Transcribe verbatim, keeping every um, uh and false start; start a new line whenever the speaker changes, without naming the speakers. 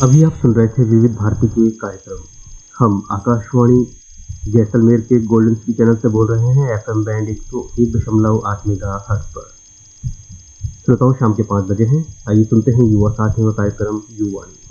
अभी आप सुन रहे थे विविध भारती के कार्यक्रम। हम आकाशवाणी जैसलमेर के गोल्डन सिटी चैनल से बोल रहे हैं एफएम बैंड एक सौ एक दशमलव आठ मेगा हर्ट्ज पर। श्रोताओं, शाम के पाँच बजे हैं। आइए सुनते हैं युवा साथियों का कार्यक्रम युवा।